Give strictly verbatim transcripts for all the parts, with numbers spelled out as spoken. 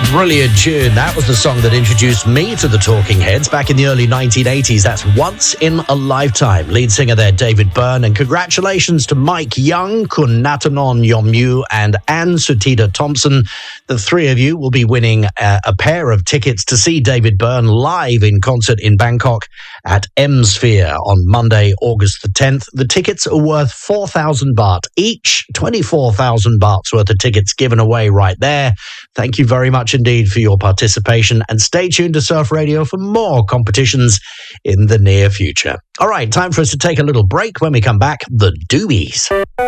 Brilliant tune. That was the song that introduced me to the Talking Heads back in the early nineteen eighties. That's Once in a Lifetime. Lead singer there, David Byrne. And congratulations to Mike Young, Kun Natanon Yomyu, and Anne Sutita Thompson. The three of you will be winning a, a pair of tickets to see David Byrne live in concert in Bangkok at M Sphere on Monday, August the tenth. The tickets are worth four thousand baht each, twenty-four thousand bahts worth of tickets given away right there. Thank you very much indeed for your participation, and stay tuned to Surf Radio for more competitions in the near future. All right, time for us to take a little break. When we come back, the Doobies.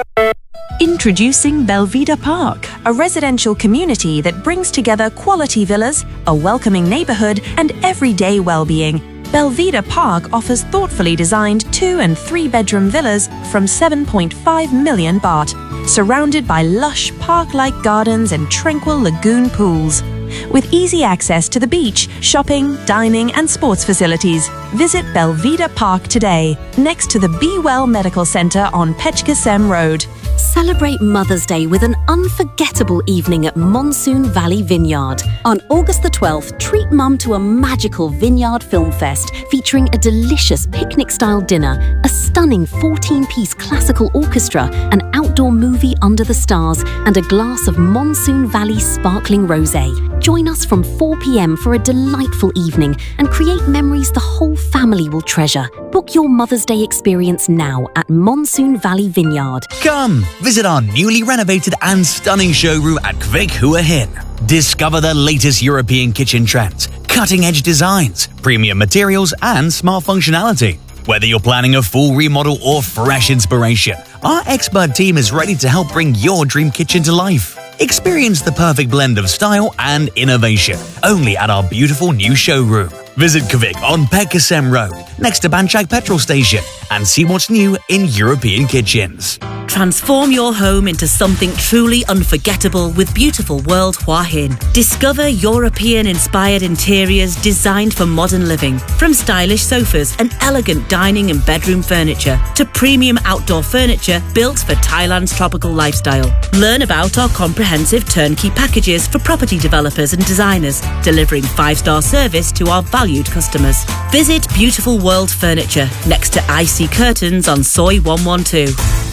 Introducing Belvedere Park, a residential community that brings together quality villas, a welcoming neighborhood, and everyday well-being. Belvedere Park offers thoughtfully designed two and three bedroom villas from seven point five million baht, surrounded by lush park-like gardens and tranquil lagoon pools. With easy access to the beach, shopping, dining and sports facilities, visit Belvedere Park today, next to the Be Well Medical Center on Pechkasem Road. Celebrate Mother's Day with an unforgettable evening at Monsoon Valley Vineyard. On August the twelfth, treat Mum to a magical Vineyard Film Fest featuring a delicious picnic-style dinner, a stunning fourteen-piece classical orchestra, an outdoor movie under the stars, and a glass of Monsoon Valley sparkling rosé. Join us from four p.m. for a delightful evening and create memories the whole family will treasure. Book your Mother's Day experience now at Monsoon Valley Vineyard. Come, visit our newly renovated and stunning showroom at Kvik Hua Hin. Discover the latest European kitchen trends, cutting-edge designs, premium materials, and smart functionality. Whether you're planning a full remodel or fresh inspiration, our expert team is ready to help bring your dream kitchen to life. Experience the perfect blend of style and innovation, only at our beautiful new showroom. Visit Kvik on Pechkasem Road, next to Banchak Petrol Station, and see what's new in European kitchens. Transform your home into something truly unforgettable with Beautiful World Hua Hin. Discover European-inspired interiors designed for modern living, from stylish sofas and elegant dining and bedroom furniture to premium outdoor furniture built for Thailand's tropical lifestyle. Learn about our comprehensive turnkey packages for property developers and designers, delivering five-star service to our valued customers. Visit Beautiful World Furniture next to I C Curtains on Soi one one two.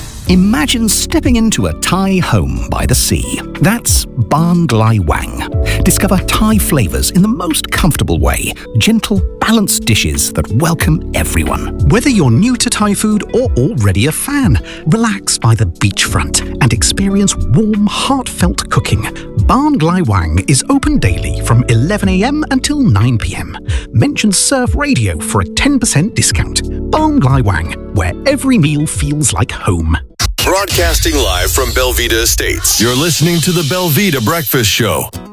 Imagine stepping into a Thai home by the sea. That's Ban Glai Wang. Discover Thai flavors in the most comfortable way. Gentle, balanced dishes that welcome everyone. Whether you're new to Thai food or already a fan, relax by the beachfront and experience warm, heartfelt cooking. Ban Glai Wang is open daily from eleven a.m. until nine p.m. Mention Surf Radio for a ten percent discount. Ban Glai Wang, where every meal feels like home. Broadcasting live from Belvedere Estates. You're listening to the Belvedere Breakfast Show.